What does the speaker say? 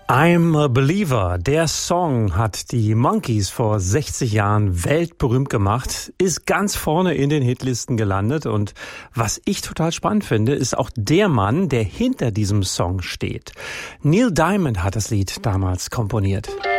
I'm a Believer. Der Song hat die Monkees vor 60 Jahren weltberühmt gemacht, ist ganz vorne in den Hitlisten gelandet und was ich total spannend finde, ist auch der Mann, der hinter diesem Song steht. Neil Diamond hat das Lied damals komponiert.